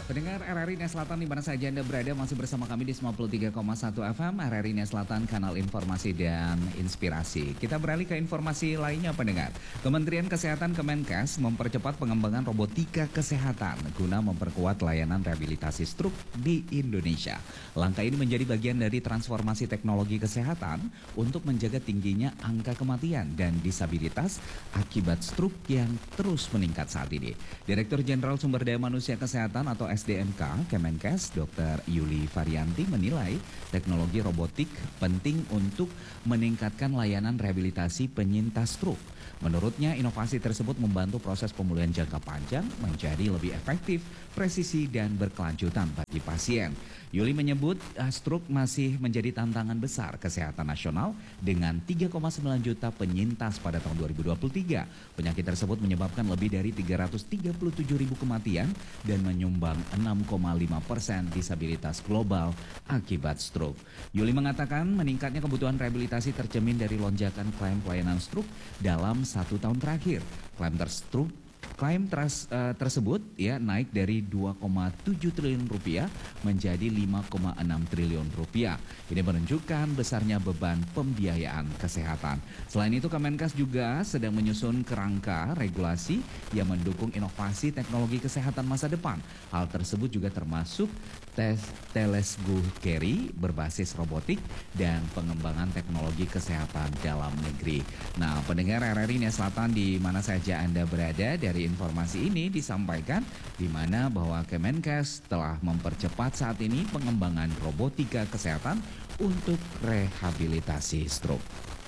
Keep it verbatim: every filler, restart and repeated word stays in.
Pendengar R R I Nia Selatan di mana saja Anda berada, masih bersama kami di sembilan puluh tiga koma satu F M R R I Nia Selatan, kanal informasi dan inspirasi. Kita beralih ke informasi lainnya pendengar. Kementerian Kesehatan Kemenkes mempercepat pengembangan robotika kesehatan guna memperkuat layanan rehabilitasi stroke di Indonesia. Langkah ini menjadi bagian dari transformasi teknologi kesehatan untuk menjaga tingginya angka kematian dan disabilitas akibat stroke yang terus meningkat saat ini. Direktur Jenderal Sumber Daya Manusia Kesehatan atau S D M K Kemenkes, dokter Yuli Varianti menilai teknologi robotik penting untuk meningkatkan layanan rehabilitasi penyintas stroke. Menurutnya, inovasi tersebut membantu proses pemulihan jangka panjang menjadi lebih efektif, presisi, dan berkelanjutan bagi pasien. Yuli menyebut uh, stroke masih menjadi tantangan besar kesehatan nasional dengan tiga koma sembilan juta penyintas pada tahun dua ribu dua puluh tiga. Penyakit tersebut menyebabkan lebih dari tiga ratus tiga puluh tujuh ribu kematian dan menyumbang enam koma lima persen disabilitas global akibat stroke. Yuli mengatakan meningkatnya kebutuhan rehabilitasi tercermin dari lonjakan klaim pelayanan stroke dalam satu tahun terakhir. Klaim terstroke Klaim teras, uh, tersebut ya naik dari dua koma tujuh triliun rupiah menjadi lima koma enam triliun rupiah. Ini menunjukkan besarnya beban pembiayaan kesehatan. Selain itu, Kemenkes juga sedang menyusun kerangka regulasi yang mendukung inovasi teknologi kesehatan masa depan. Hal tersebut juga termasuk tes telesgo carry berbasis robotik dan pengembangan teknologi kesehatan dalam negeri. Nah, pendengar R R I Nia Selatan di mana saja Anda berada, dari informasi ini disampaikan di mana bahwa Kemenkes telah mempercepat saat ini pengembangan robotika kesehatan untuk rehabilitasi stroke.